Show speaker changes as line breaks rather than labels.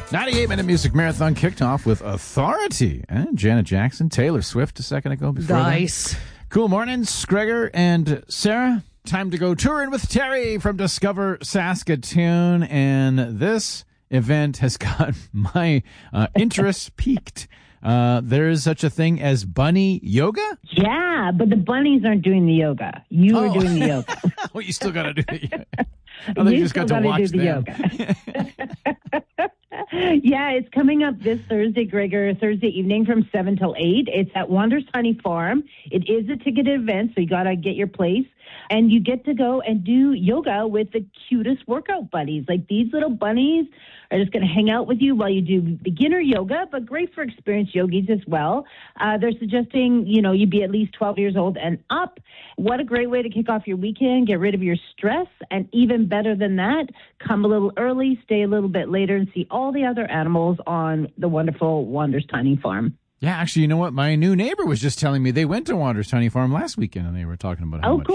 98-minute music marathon kicked off with Authority and Janet Jackson, Taylor Swift a second ago.
Nice.
Cool mornings, Gregor and Sarah. Time to go touring with Terry from Discover Saskatoon. And this event has got my interest piqued. There is such a thing as bunny yoga?
Yeah, but the bunnies aren't doing the yoga. You are doing the yoga.
Well, you still got to do the yoga. I thought you just got to watch them.
Yoga. Yeah, it's coming up this Thursday, Gregor, Thursday evening from 7 till 8. It's at Wander's Tiny Farm. It is a ticketed event, so you got to get your place. And you get to go and do yoga with the cutest workout buddies. Like, these little bunnies are just going to hang out with you while you do beginner yoga, but great for experienced yogis as well. They're suggesting, you be at least 12 years old and up. What a great way to kick off your weekend, get rid of your stress, and even better than that, come a little early, stay a little bit later, and see all the other animals on the wonderful Wander's Tiny Farm.
Yeah, actually, you know what? My new neighbor was just telling me they went to Wander's Tiny Farm last weekend, and they were talking about how much